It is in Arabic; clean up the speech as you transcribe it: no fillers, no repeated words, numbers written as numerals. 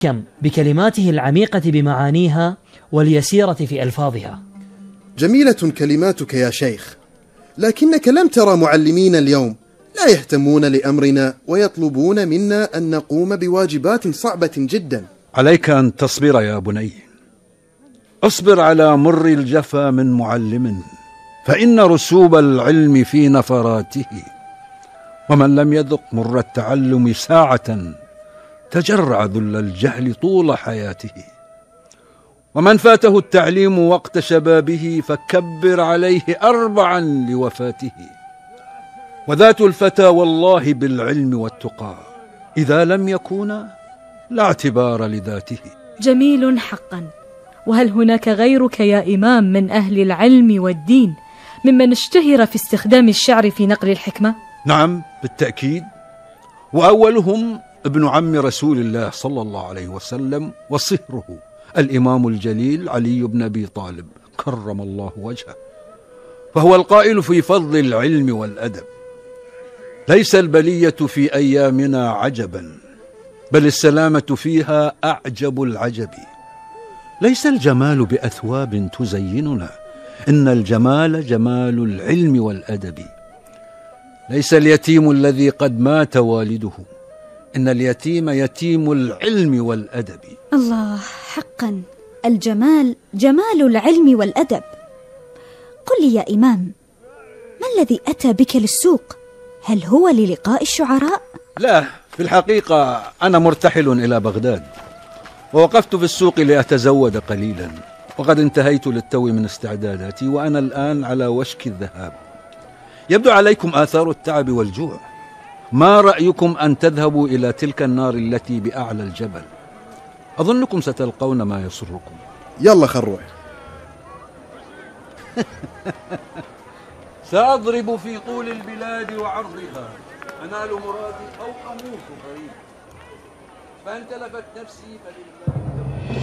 كم بكلماته العميقة بمعانيها واليسيرة في ألفاظها. جميلة كلماتك يا شيخ، لكنك لم ترى معلمين اليوم لا يهتمون لأمرنا ويطلبون منا أن نقوم بواجبات صعبة جدا. عليك أن تصبر يا بني، اصبر على مر الجفا من معلم، فإن رسوب العلم في نفراته، ومن لم يذق مر التعلم ساعة تجرع ذل الجهل طول حياته، ومن فاته التعليم وقت شبابه فكبر عليه 4 لوفاته، وذات الفتى والله بالعلم والتقى إذا لم يكونا لا اعتبار لذاته. جميل حقا. وهل هناك غيرك يا إمام من أهل العلم والدين ممن اشتهر في استخدام الشعر في نقل الحكمة؟ نعم بالتأكيد، وأولهم ابن عم رسول الله صلى الله عليه وسلم وصهره الإمام الجليل علي بن أبي طالب كرم الله وجهه، فهو القائل في فضل العلم والأدب: ليس البلية في أيامنا عجبا، بل السلامة فيها أعجب العجب. ليس الجمال بأثواب تزيننا، إن الجمال جمال العلم والأدب. ليس اليتيم الذي قد مات والده، إن اليتيم يتيم العلم والأدب. الله، حقا الجمال جمال العلم والأدب. قل لي يا إمام، ما الذي أتى بك للسوق؟ هل هو للقاء الشعراء؟ لا، في الحقيقة أنا مرتحل إلى بغداد، ووقفت في السوق لأتزود قليلا، وقد انتهيت للتو من استعداداتي، وأنا الآن على وشك الذهاب. يبدو عليكم آثار التعب والجوع. ما رأيكم أن تذهبوا إلى تلك النار التي بأعلى الجبل؟ أظنكم ستلقون ما يسركم. يلا خل نروح. سأضرب في طول البلاد وعرضها، أنال مرادي أو أموت غريب، فإن تلفت نفسي فلله.